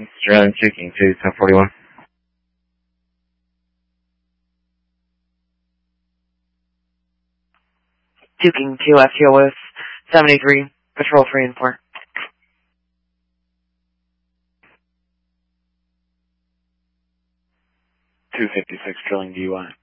Australian 2 King 2, 1041. 2 King 2, FTO with 73, patrol 3 and 4. 256, drilling DUI.